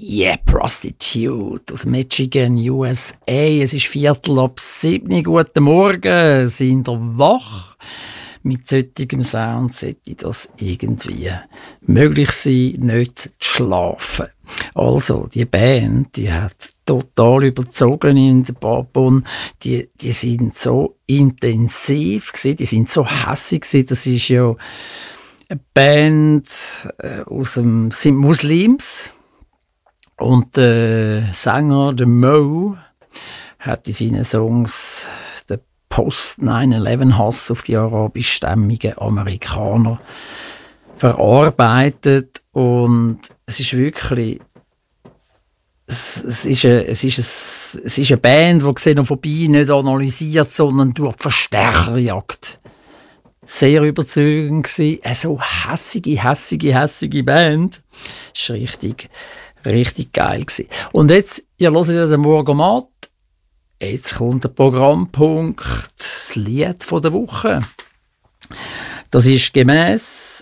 Yeah, Prostitute aus Michigan, USA. Es ist 6:15. Guten Morgen. Sind ihr wach? Mit solchem Sound sollte das irgendwie möglich sein, nicht zu schlafen. Also, die Band, die hat total überzogen in der Babon. Die sind so intensiv gewesen, die sind so hässig gewesen. Das ist ja eine Band sind Muslims. Und der Sänger, der Mo, hat in seinen Songs den Post-9/11-Hass auf die arabischstämmigen Amerikaner verarbeitet. Und es ist wirklich... Es ist eine Band, die Xenophobie nicht analysiert, sondern durch die Verstärkerjagd. Sehr überzeugend gewesen. Eine so hässige Band. Das war richtig geil gewesen. Und jetzt, ihr hört ja den Morgenmatt. Jetzt kommt der Programmpunkt, das Lied von der Woche. Das ist gemäss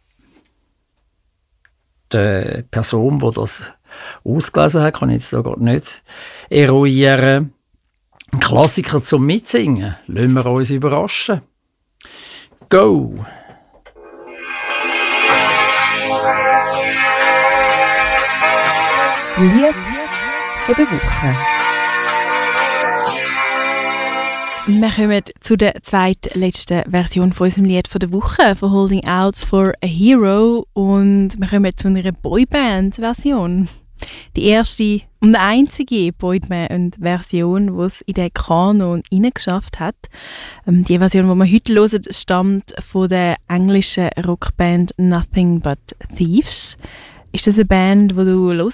der Person, die das ausgelesen hat, kann ich jetzt da gerade nicht eruieren. Ein Klassiker zum Mitsingen. Lassen wir uns überraschen. Go! Das Lied von der Woche. Wir kommen zu der zweitletzten Version von unserem Lied von der Woche, von Holding Out for a Hero. Und wir kommen zu einer Boyband-Version. Die erste und einzige Boyband-Version, die es in den Kanon hineingeschafft hat. Die Version, die wir heute hören, stammt von der englischen Rockband Nothing But Thieves. Ist das eine Band, die du hörst?